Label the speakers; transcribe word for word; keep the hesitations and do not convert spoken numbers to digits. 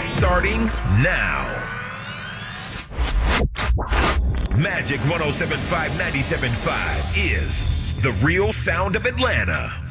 Speaker 1: starting now. Magic one oh seven point five, ninety-seven point five is the real sound of Atlanta.